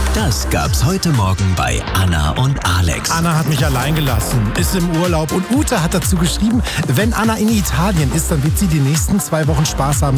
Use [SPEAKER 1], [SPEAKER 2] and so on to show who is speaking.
[SPEAKER 1] Das gab's heute Morgen bei Anna und Alex.
[SPEAKER 2] Anna hat mich allein gelassen, ist im Urlaub und Ute hat dazu geschrieben, wenn Anna in Italien ist, dann wird sie die nächsten 2 Wochen Spaß haben.